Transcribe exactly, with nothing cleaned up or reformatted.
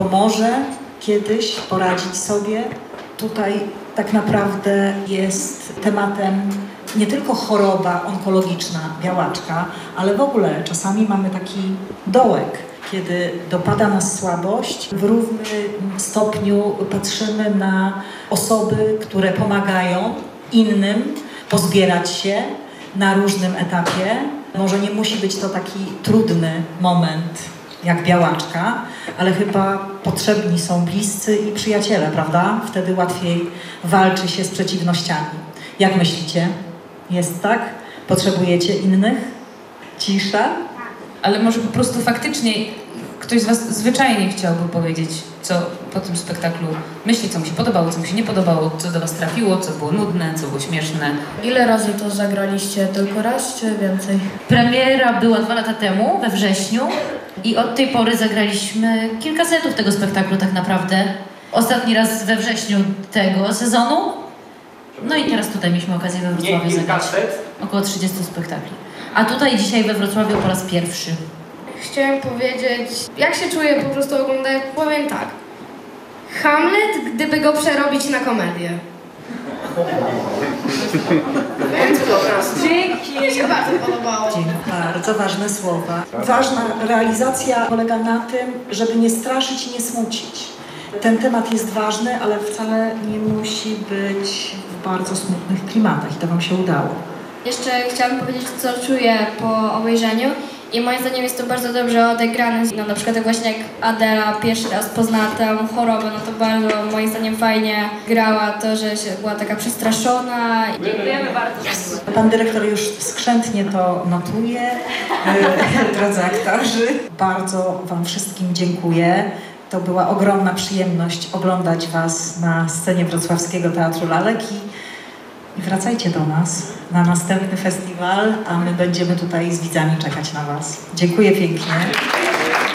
Może kiedyś poradzić sobie. Tutaj tak naprawdę jest tematem nie tylko choroba onkologiczna, białaczka, ale w ogóle czasami mamy taki dołek, kiedy dopada nas słabość. W równym stopniu patrzymy na osoby, które pomagają innym pozbierać się na różnym etapie. Może nie musi być to taki trudny moment jak białaczka, ale chyba potrzebni są bliscy i przyjaciele, prawda? Wtedy łatwiej walczy się z przeciwnościami. Jak myślicie? Jest tak? Potrzebujecie innych? Cisza? Ale może po prostu faktycznie ktoś z was zwyczajnie chciałby powiedzieć, co po tym spektaklu myśli, co mu się podobało, co mu się nie podobało, co do was trafiło, co było nudne, co było śmieszne. Ile razy to zagraliście? Tylko raz czy więcej? Premiera była dwa lata temu, we wrześniu, i od tej pory zagraliśmy kilka setów tego spektaklu tak naprawdę. Ostatni raz we wrześniu tego sezonu. No i teraz tutaj mieliśmy okazję we Wrocławiu zagrać. Około trzydziestu spektakli. A tutaj dzisiaj we Wrocławiu po raz pierwszy. Chciałem powiedzieć, jak się czuję po prostu oglądając, powiem tak. Hamlet, gdyby go przerobić na komedię. Więc po prostu. Dzięki. Mi się bardzo podobało. Dzięki. Bardzo ważne słowa. Ważna realizacja polega na tym, żeby nie straszyć i nie smucić. Ten temat jest ważny, ale wcale nie musi być w bardzo smutnych klimatach i to wam się udało. Jeszcze chciałabym powiedzieć, co czuję po obejrzeniu i moim zdaniem jest to bardzo dobrze odegrane. No, na przykład tak właśnie jak Adela pierwszy raz poznała tę chorobę, no to bardzo moim zdaniem fajnie grała to, że się była taka przestraszona. Dziękujemy bardzo. Pan dyrektor już skrzętnie to notuje. Drodzy aktorzy, bardzo wam wszystkim dziękuję. To była ogromna przyjemność oglądać was na scenie Wrocławskiego Teatru Lalek i, i wracajcie do nas na następny festiwal, a my będziemy tutaj z widzami czekać na was. Dziękuję pięknie.